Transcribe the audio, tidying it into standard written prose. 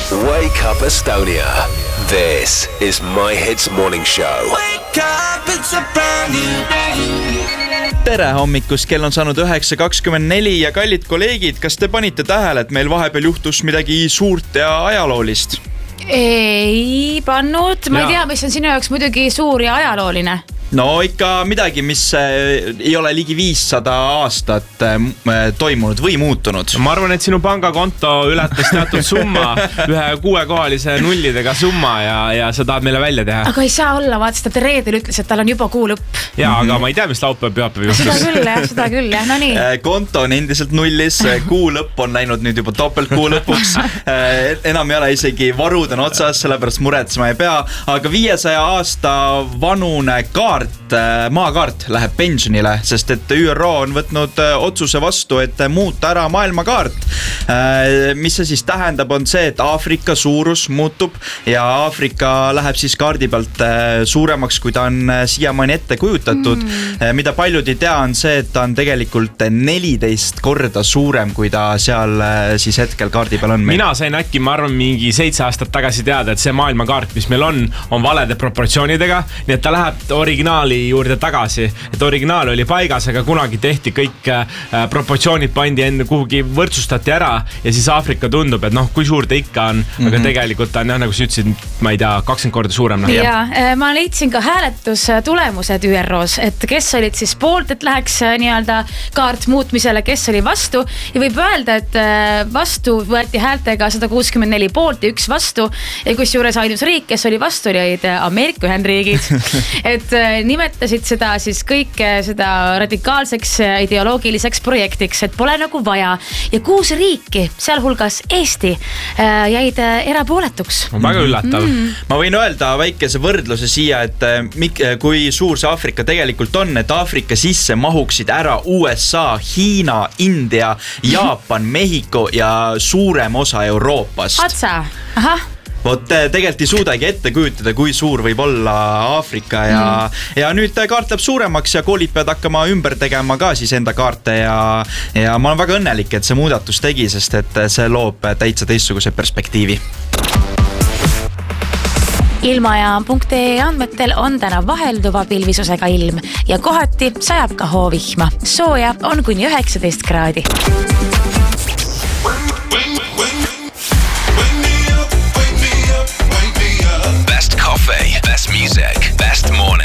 Wake up Estonia. This is My Hits Morning Show. Wake up, it's a brand new day. Tere hommikust, kell on saanud 9.24 ja kallid kolleegid, kas te panite tähele, et meil vahepeal juhtus midagi suurt ja ajaloolist? Ei pannud, ma ei tea, mis on sinu jaoks muidugi suur ja ajalooline. No ikka midagi, mis ei ole ligi 500 aastat toimunud või muutunud. Ma arvan, et sinu pangakonto ületas teatud summa, ühe 6-kohalise nullidega summa ja sa tahad meile välja teha. Aga ei saa olla, vaat seda reedel ütles, et tal on juba kuu lõpp. Jaa, aga ma ei tea, mis laupäev juhtus. Seda küll, jah, no nii. Konto on endiselt nullis, kuu lõpp on läinud nüüd juba topelt kuu lõpuks. Enam ei ole isegi varud on otsas, sellepärast muretsema ei pea. Aga 500 aasta vanune maakaart läheb pensionile, sest et ÜRO on võtnud otsuse vastu, et muuta ära maailmakaart. Mis see siis tähendab, on see, et Aafrika suurus muutub ja Aafrika läheb siis kaardi pealt suuremaks, kui ta on siiamaani ette kujutatud. Mida paljud ei tea, on see, et ta on tegelikult 14 korda suurem, kui ta seal siis hetkel kaardi peal on. Mina sain äkki, ma arvan, mingi 7 aastat tagasi teada, et see maailmakaart, mis meil on valede proportsioonidega, nii et ta läheb originaali juurde tagasi, et originaal oli paigas, aga kunagi tehti kõik proportsioonid pandi enne kuhugi võrdsustati ära ja siis Aafrika tundub, et kui suur ta ikka on, aga tegelikult ta on nagu sa ütlesid, ma ei tea, 20 korda suurem. Ja ma leidsin ka hääletustulemused ÜROs, et kes olid siis poolt, et läheks nii-öelda kaart muutmisele, kes oli vastu ja võib öelda, et vastu võeti häältega 164 poolt ja 1 vastu ja kus juures ainus riik, kes oli vastu, olid Ameerika Ühendriigid. Et nimetasid seda siis kõike seda radikaalseks ideoloogiliseks projektiks, et pole nagu vaja. Ja 6 riiki, sealhulgas Eesti, jäid erapooletuks. Väga üllatav. Ma võin öelda väikese võrdluse siia, et kui suur see Aafrika tegelikult on, et Aafrika sisse mahuksid ära USA, Hiina, India, Jaapan, Mehhiko ja suurem osa Euroopast. Atsa, ahah. Vot tegelikult ei suudagi ette kujutada, kui suur võib olla Aafrika ja nüüd kaart läheb suuremaks ja koolid peavad hakkama ümber tegema ka siis enda kaarte ja ma olen väga õnnelik, et see muudatus tegi, sest et see loob täitsa teistsuguse perspektiivi. Ilmajaam.ee andmetel on täna vahelduva pilvisusega ilm ja kohati sajab ka hoovihma. Sooja on kuni 19 kraadi. Best coffee, best music, best morning.